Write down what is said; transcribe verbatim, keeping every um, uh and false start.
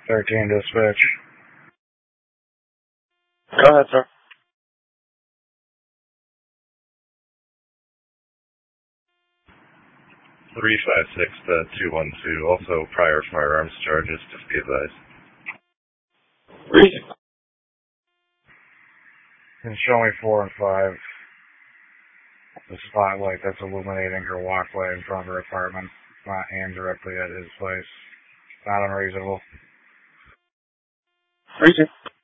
thirteen dispatch. Go ahead, sir. three five six to two one two, also prior firearms charges, just be advised. Reason. Can show me four and five. The spotlight that's illuminating her walkway in front of her apartment. It's not aimed directly at his place. Not unreasonable. Reason.